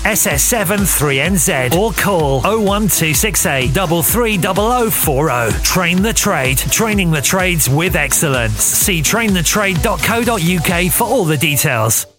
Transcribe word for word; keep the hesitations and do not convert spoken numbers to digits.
S S seven three N Z or call oh one two six eight, three three zero zero four oh. Train the Trade, training the trades with excellence. See train the trade dot co dot uk for all the details.